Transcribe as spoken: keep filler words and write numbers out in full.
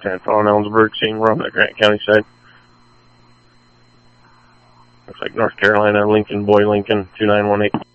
ten following Ellensburg, seeing we're on the Grant County side. Looks like North Carolina, Lincoln, Boy Lincoln, two nine one eight.